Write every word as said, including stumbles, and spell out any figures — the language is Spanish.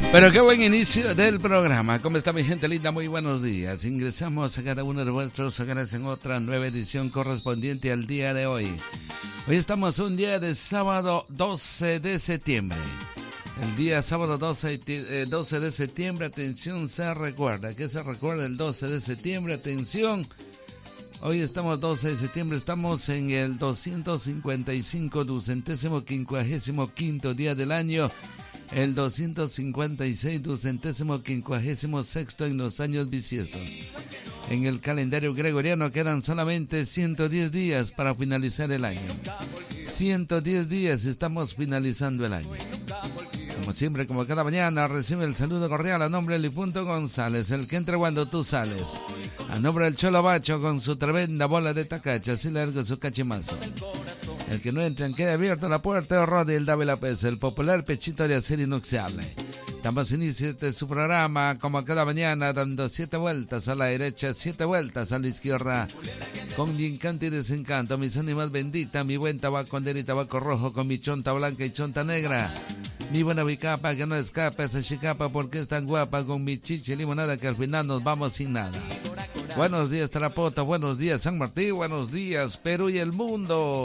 Pero qué buen inicio del programa. ¿Cómo está mi gente linda? Muy buenos días. Ingresamos a cada uno de vuestros hogares en otra nueva edición correspondiente al día de hoy. Hoy estamos un día de sábado doce de septiembre. El día sábado doce, eh, doce de septiembre, atención, se recuerda. ¿Qué se recuerda el doce de septiembre? Atención. Hoy estamos doce de septiembre, estamos en el doscientos cincuenta y cinco, ducentésimo, quincuagésimo quinto día del año. El doscientos cincuenta y seis, ducentésimo, quincuagésimo sexto en los años bisiestos. En el calendario gregoriano quedan solamente ciento diez días para finalizar el año. ciento diez días estamos finalizando el año. Como siempre, como cada mañana, recibe el saludo cordial a nombre de Lipunto González, el que entra cuando tú sales. A nombre del Cholo Bacho con su tremenda bola de tacacha, así largo su cachimazo. El que no entra, queda abierta la puerta de Rodri el Dávila Pez, el popular pechito de acero inoxidable. Damos inicio de su programa, como cada mañana, dando siete vueltas a la derecha, siete vueltas a la izquierda. Con mi encanto y desencanto, mis ánimas benditas, mi buen tabaco y tabaco rojo, con mi chonta blanca y chonta negra. Mi buena bicapa que no escapa esa chicapa porque es tan guapa, con mi chicha y limonada que al final nos vamos sin nada. Buenos días Tarapoto, buenos días San Martín, buenos días Perú y el mundo.